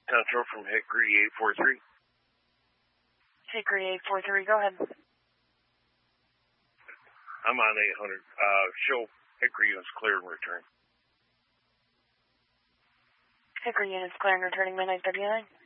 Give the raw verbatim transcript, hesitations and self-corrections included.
Central from Hickory eight four three. Hickory eight four three, go ahead. I'm on eight hundred. Uh, show Hickory units clear and return. Hickory units clear and returning midnight W nine.